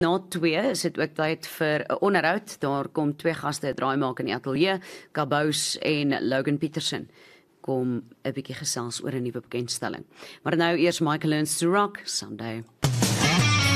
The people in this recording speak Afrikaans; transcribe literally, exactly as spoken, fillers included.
Na twee is dit ook tyd vir 'n onderhoud. Daar kom twee gaste draai maak in die ateljee, Kabous en Logan Peterson kom 'n bietjie gesels oor 'n nuwe bekendstelling. Maar nou eers Michael Learns to Rock, Someday.